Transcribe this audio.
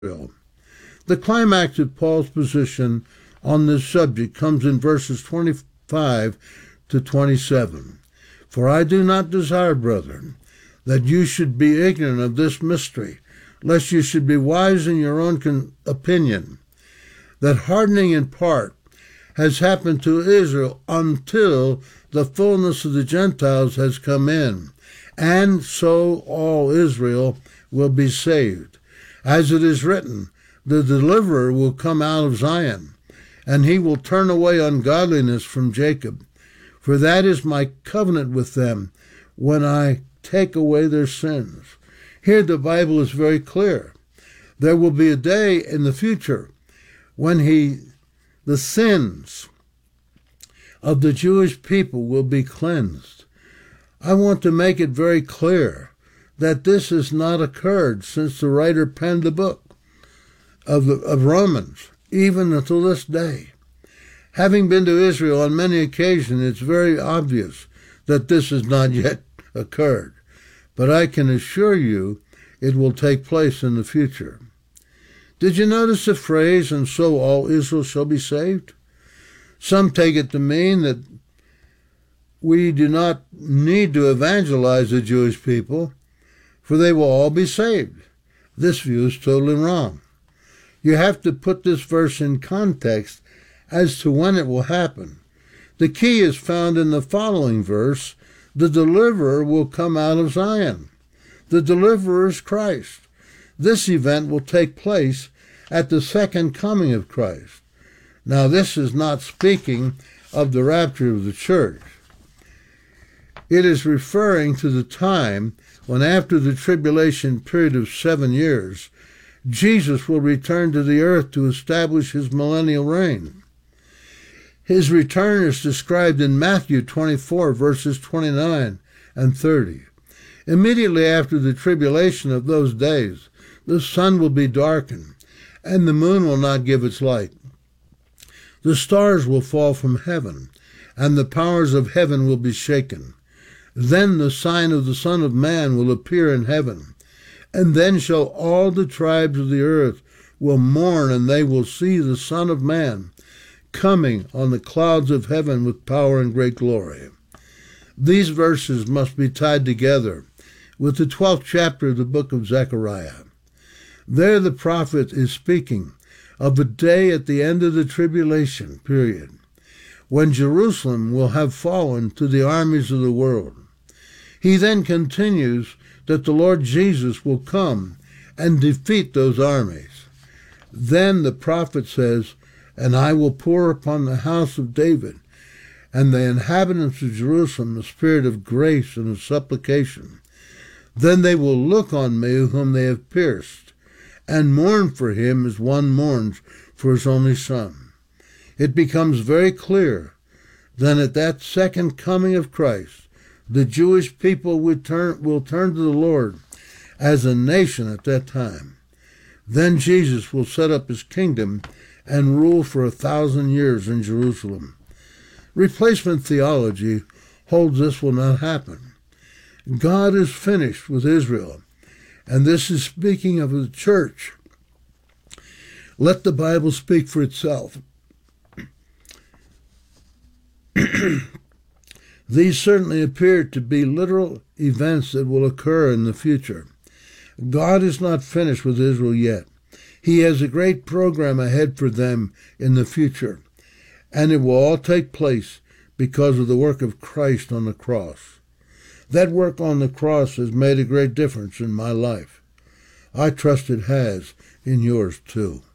Israel. The climax of Paul's position on this subject comes in verses 25 to 27. For I do not desire, brethren, that you should be ignorant of this mystery, lest you should be wise in your own opinion, that hardening in part has happened to Israel until the fullness of the Gentiles has come in, and so all Israel will be saved. As it is written, the deliverer will come out of Zion, and he will turn away ungodliness from Jacob. For that is my covenant with them when I take away their sins. Here the Bible is very clear. There will be a day in the future when the sins of the Jewish people will be cleansed. I want to make it very clear that this has not occurred since the writer penned the book of Romans, even until this day. Having been to Israel on many occasions, it's very obvious that this has not yet occurred. But I can assure you it will take place in the future. Did you notice the phrase, and so all Israel shall be saved? Some take it to mean that we do not need to evangelize the Jewish people, for they will all be saved. This view is totally wrong. You have to put this verse in context as to when it will happen. The key is found in the following verse: the deliverer will come out of Zion. The deliverer is Christ. This event will take place at the second coming of Christ. Now, this is not speaking of the rapture of the church. It is referring to the time when, after the tribulation period of 7 years, Jesus will return to the earth to establish his millennial reign. His return is described in Matthew 24, verses 29 and 30. Immediately after the tribulation of those days, the sun will be darkened, and the moon will not give its light. The stars will fall from heaven, and the powers of heaven will be shaken. Then the sign of the Son of Man will appear in heaven, and then shall all the tribes of the earth will mourn, and they will see the Son of Man coming on the clouds of heaven with power and great glory. These verses must be tied together with the 12th chapter of the book of Zechariah. There the prophet is speaking of a day at the end of the tribulation period, when Jerusalem will have fallen to the armies of the world. He then continues that the Lord Jesus will come and defeat those armies. Then the prophet says, and I will pour upon the house of David and the inhabitants of Jerusalem the spirit of grace and of supplication. Then they will look on me whom they have pierced, and mourn for him as one mourns for his only son. It becomes very clear then at that second coming of Christ, the Jewish people will turn to the Lord as a nation at that time. Then Jesus will set up his kingdom and rule for 1,000 years in Jerusalem. Replacement theology holds this will not happen. God is finished with Israel, and this is speaking of the church. Let the Bible speak for itself. These certainly appear to be literal events that will occur in the future. God is not finished with Israel yet. He has a great program ahead for them in the future, and it will all take place because of the work of Christ on the cross. That work on the cross has made a great difference in my life. I trust it has in yours too.